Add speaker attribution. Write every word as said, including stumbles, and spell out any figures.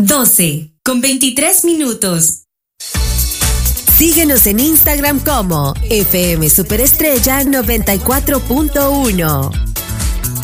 Speaker 1: doce con veintitrés minutos.
Speaker 2: Síguenos en Instagram como F M Superestrella noventa y cuatro punto uno.